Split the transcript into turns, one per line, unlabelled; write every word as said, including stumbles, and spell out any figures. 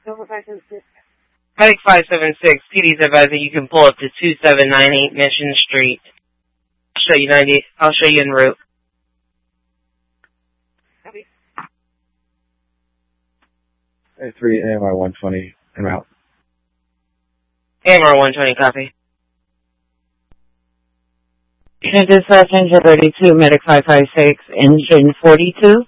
Medic five seven six, P D's advising you can pull up to two seven nine eight Mission Street. I'll show you ninety. I'll show you en route.
A three A M R one twenty en route.
A M R one twenty, copy.
Dispatch engine thirty-two, medic five five six, engine forty-two.